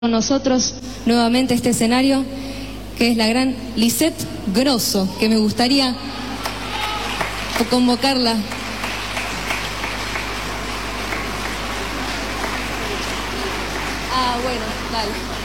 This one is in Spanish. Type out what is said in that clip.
con nosotros nuevamente este escenario, que es la gran Lisette Grosso, que me gustaría convocarla. Ah, bueno, dale.